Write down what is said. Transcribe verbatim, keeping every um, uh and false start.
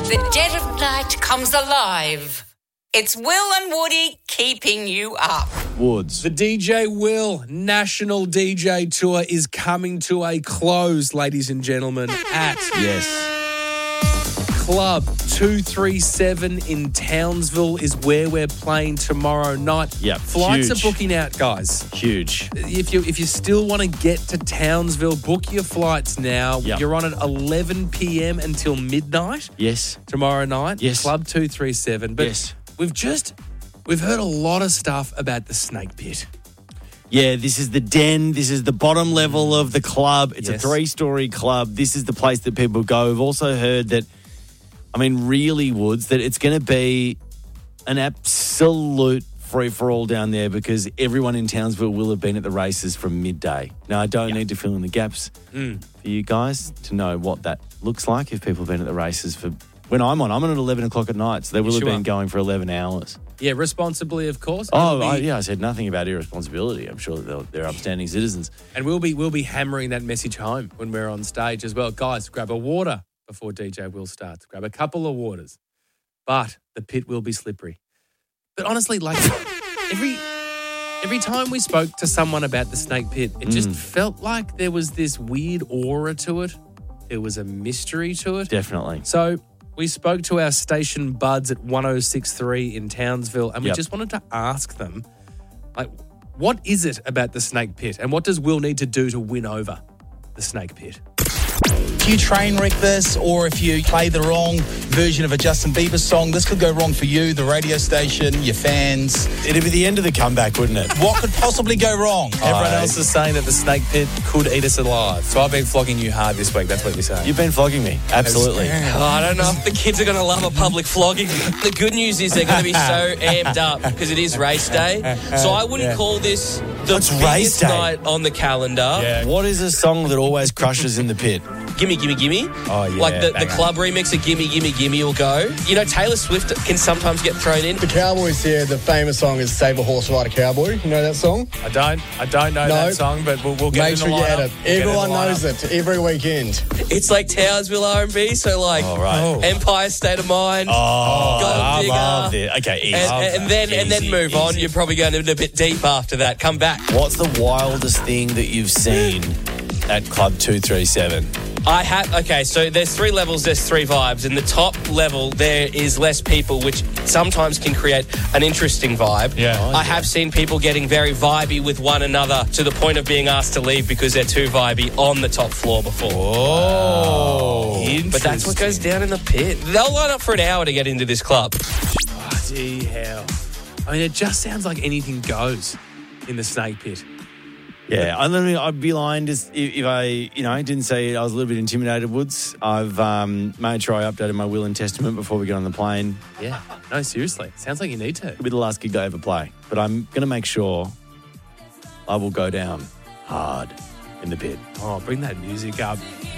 The dead of night comes alive. It's Will and Woody keeping you up. Woods. The D J Will National D J Tour is coming to a close, ladies and gentlemen, at Yes. Club two thirty-seven in Townsville is where we're playing tomorrow night. Yep, Flights huge. are booking out, guys. Huge. If you if you still want to get to Townsville, book your flights now. Yep. You're on at eleven p.m. until midnight Yes. tomorrow night. Yes. Club two thirty-seven. But Yes. we've just we've heard a lot of stuff about the Snake Pit. Yeah, this is the den. This is the bottom level of the club. It's Yes. a three-story club. This is the place that people go. We've also heard that, I mean, really, Woods, that it's going to be an absolute free-for-all down there because everyone in Townsville will have been at the races from midday. Now, I don't need to fill in the gaps Mm. for you guys to know what that looks like if people have been at the races for... When I'm on, I'm on at eleven o'clock at night, so they will Yes, have you been are. going for eleven hours. Yeah, responsibly, of course. Oh, It'll I, be- yeah, I said nothing about irresponsibility. I'm sure that they're, they're upstanding citizens. And we'll be we'll be hammering that message home when we're on stage as well. Guys, grab a water before D J Will starts. Grab a couple of waters. But the pit will be slippery. But honestly, like every every time we spoke to someone about the Snake Pit, it just Mm. felt like there was this weird aura to it. There was a mystery to it. Definitely. So we spoke to our station buds at one oh six point three in Townsville, and we Yep. just wanted to ask them, like, what is it about the Snake Pit, and what does Will need to do to win over the Snake Pit? If you train wreck this, or if you play the wrong version of a Justin Bieber song, this could go wrong for you, the radio station, your fans. It'd be the end of the comeback, wouldn't it? What could possibly go wrong? Everyone Aye. else is saying that the Snake Pit could eat us alive. So I've been flogging you hard this week. That's what you're saying. You've been flogging me. Absolutely. Oh, I don't know if the kids are going to love a public flogging. The good news is they're going to be so amped up because it is race day. So I wouldn't call this the It's biggest race day. night on the calendar. What is a song that always crushes in the pit? Gimme, gimme, gimme. Oh, yeah, Like the, the banger. club remix of Gimme, Gimme, Gimme will go. You know, Taylor Swift can sometimes get thrown in. The Cowboys here, the famous song is Save a Horse, Ride a Cowboy. You know that song? I don't, I don't know No. that song, but we'll, we'll get Make it sure in the you lineup. add it. We'll get it in the Everyone knows lineup. it every weekend. It's like Townsville R and B, so like All right. Oh. Empire State of Mind, Oh, Gold I Digger. love it. Okay, easy. And, and then and then Easy, move on. easy. You're probably going a bit deep after that. Come back. What's the wildest thing that you've seen at Club two thirty-seven? I have okay, so there's three levels, there's three vibes. In the top level, there is less people, which sometimes can create an interesting vibe. Yeah. Oh, I have seen people getting very vibey with one another to the point of being asked to leave because they're too vibey on the top floor before. Oh, But that's what goes down in the pit. They'll line up for an hour to get into this club. Bloody hell. I mean, it just sounds like anything goes in the Snake Pit. Yeah, I mean, I'd be lying just if, if I, you know, didn't say I was a little bit intimidated, Woods. I've um, made sure I updated my will and testament before we get on the plane. Yeah. No, seriously. Sounds like you need to. It'll be the last gig I ever play. But I'm going to make sure I will go down hard in the pit. Oh, bring that music up.